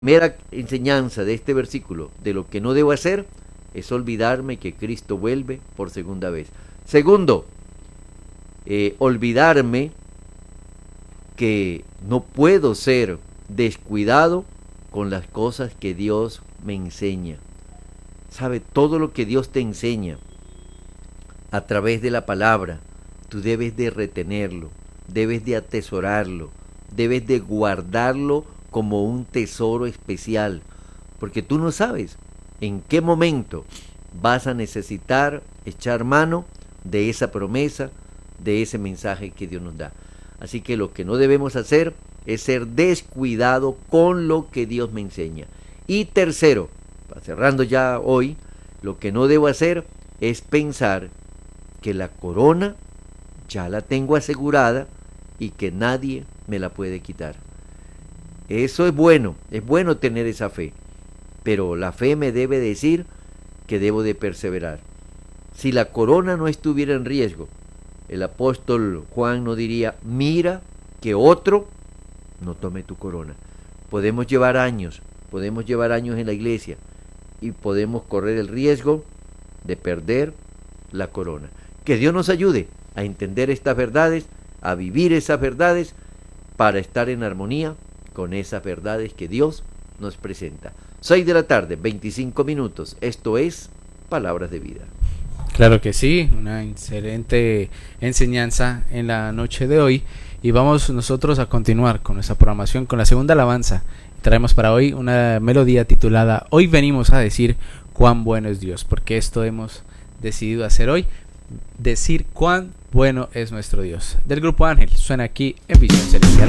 Primera enseñanza de este versículo, de lo que no debo hacer, es olvidarme que Cristo vuelve por segunda vez. Segundo, olvidarme que no puedo ser descuidado con las cosas que Dios me enseña. ¿Sabe? Todo lo que Dios te enseña a través de la palabra, tú debes de retenerlo, debes de atesorarlo, debes de guardarlo como un tesoro especial, porque tú no sabes en qué momento vas a necesitar echar mano de esa promesa, de ese mensaje que Dios nos da. Así que lo que no debemos hacer es ser descuidado con lo que Dios me enseña. Y tercero, cerrando ya hoy, lo que no debo hacer es pensar que la corona ya la tengo asegurada y que nadie me la puede quitar. Eso es bueno tener esa fe, pero la fe me debe decir que debo de perseverar. Si la corona no estuviera en riesgo, el apóstol Juan no diría, mira que otro no tome tu corona. Podemos llevar años en la iglesia y podemos correr el riesgo de perder la corona. Que Dios nos ayude a entender estas verdades, a vivir esas verdades, para estar en armonía con esas verdades que Dios nos presenta. 6 de la tarde, 25 minutos. Esto es Palabras de Vida. Claro que sí, una excelente enseñanza en la noche de hoy. Y vamos nosotros a continuar con nuestra programación con la segunda alabanza. Traemos para hoy una melodía titulada Hoy venimos a decir cuán bueno es Dios, porque esto hemos decidido hacer hoy, decir cuán bueno es nuestro Dios. Del grupo Ángel, suena aquí en Visión Celestial.